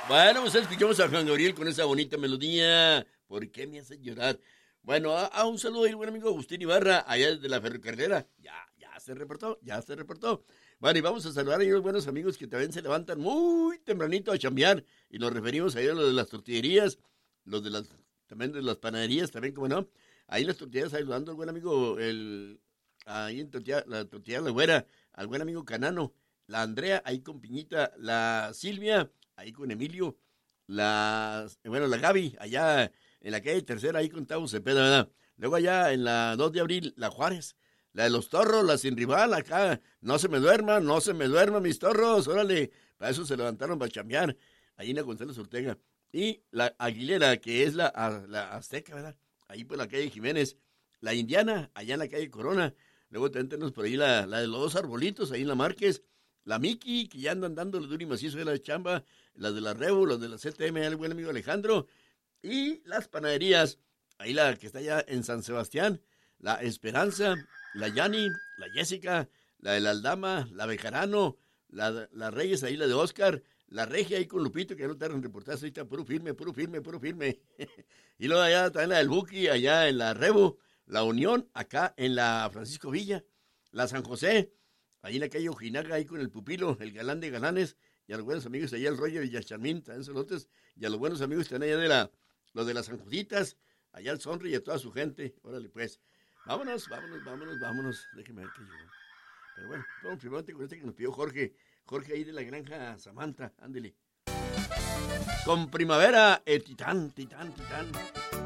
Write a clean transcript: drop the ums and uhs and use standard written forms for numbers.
Bueno, pues escuchamos a Juan Gabriel con esa bonita melodía. ¿Por qué me hace llorar? Bueno, un saludo ahí, buen amigo Agustín Ibarra, allá desde la ferrocarrera. Ya se reportó, ya se reportó. Bueno, y vamos a saludar a los buenos amigos que también se levantan muy tempranito a chambear. Y nos referimos ahí a los de las tortillerías, los de las, también de las panaderías, también, como no. Ahí las tortillas, saludando al buen amigo, ahí en la tortilla La Güera, al buen amigo Canano, la Andrea, ahí con Piñita, la Silvia, ahí con Emilio, la Gaby, allá en la calle Tercera, ahí con Tavo Cepeda, ¿verdad? Luego allá en la 2 de abril, la Juárez, la de los Torros, la Sin Rival, acá, no se me duerman, no se me duerman mis torros, órale, para eso se levantaron para chambear, ahí en la González Ortega. Y la Aguilera, que es la Azteca, ¿verdad? Ahí por la calle Jiménez, la Indiana, allá en la calle Corona. Luego también tenemos por ahí la de los dos arbolitos, ahí en la Márquez, la Miki, que ya andan dándole duro y macizo de la chamba, las de la Revo, las de la CTM, el buen amigo Alejandro, y las panaderías, ahí la que está allá en San Sebastián, la Esperanza, la Yani, la Jessica, la de la Aldama, la Bejarano, la Reyes, ahí la de Oscar, la Regia ahí con Lupito, que ya no tardan en reportarse, ahí está puro firme, puro firme, puro firme. Y luego allá también la del Buki, allá en la Revo, la Unión, acá en la Francisco Villa, la San José, ahí en la calle Ojinaga, ahí con el Pupilo, el galán de galanes, y a los buenos amigos allá el Roger y el Charmín, también saludos, y a los buenos amigos también allá los de las San Jositas, allá el Sonri y a toda su gente. Órale pues, vámonos, déjeme ver qué llegó. Pero bueno, vamos primero con este que nos pidió Jorge ahí de la granja Samantha, ándele. Con primavera, titán.